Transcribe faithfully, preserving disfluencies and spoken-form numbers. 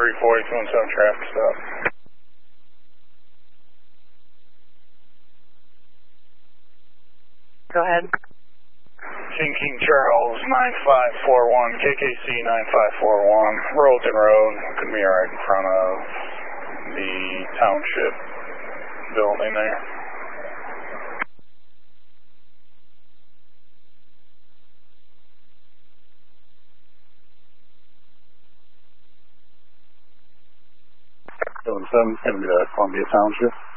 three forty, two one seven traffic stop. Go ahead. King King Charles, nine five four one, K K C nine five four one, Royalton Road, could be right in front of the township building there. seven seven, it's going to be the Columbia Township.